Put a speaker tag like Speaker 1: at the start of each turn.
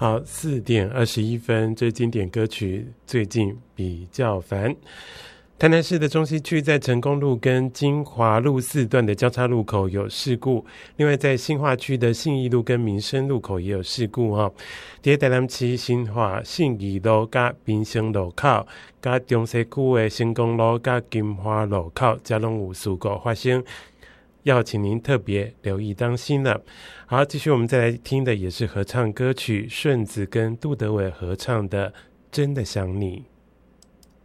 Speaker 1: 好，4:21，这经典歌曲最近比较烦。台南市的中西区在成功路跟金华路4段的交叉路口有事故，另外在新化区的信义路跟民生路口也有事故在台南市新化信义路跟民生路口跟中西区的成功路跟金华路口这拢有事故发生，要请您特别留意当心了。好，继续我们再来听的也是合唱歌曲，顺子跟杜德伟合唱的《真的想你》。